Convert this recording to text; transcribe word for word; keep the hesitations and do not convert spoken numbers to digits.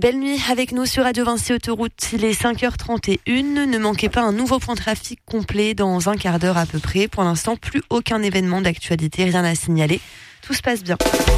belle nuit avec nous sur Radio Vinci Autoroute. Il est cinq heures trente et une. Ne manquez pas un nouveau point de trafic complet dans un quart d'heure à peu près. Pour l'instant, plus aucun événement d'actualité, rien à signaler. Tout se passe bien.